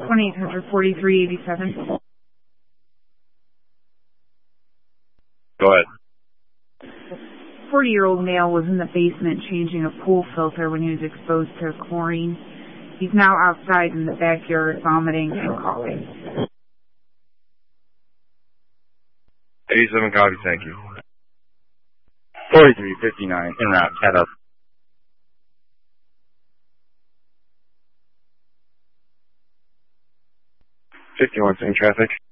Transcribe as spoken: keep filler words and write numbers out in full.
twenty-eight hundred forty-three eighty-seven. Go ahead. forty-year-old male was in the basement changing a pool filter when he was exposed to chlorine. He's now outside in the backyard vomiting and coughing. eighty-seven copy, thank you. forty-three fifty-nine, en route, head up. fifty-one, same traffic.